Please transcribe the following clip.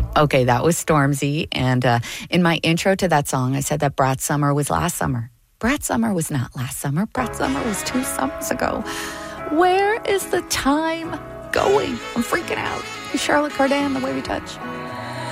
Okay, that was Stormzy. And in my intro to that song, I said that Brat Summer was last summer. Brat Summer was not last summer. Brat Summer was 2 summers ago. Where is the time going? I'm freaking out. Charlotte Cardin, The Way We Touch.